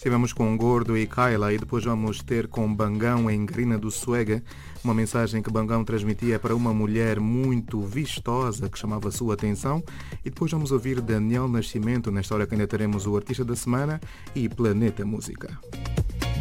Estivemos com Gordo e Kyla e depois vamos ter com Bangão em Grina do Suega, uma mensagem que Bangão transmitia para uma mulher muito vistosa que chamava a sua atenção. E depois vamos ouvir Daniel Nascimento, nesta hora que ainda teremos o Artista da Semana e Planeta Música.